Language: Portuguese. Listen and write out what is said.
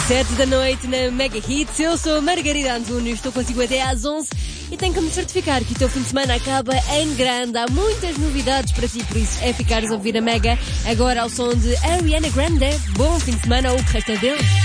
7 da noite na Mega Hits. Eu sou a Margarida Antunes, estou contigo até às 11 e tenho que me certificar que o teu fim de semana acaba em grande. Há muitas novidades para ti, por isso é ficares a ouvir a Mega agora ao som de Ariana Grande. Bom fim de semana ou o que resta dele.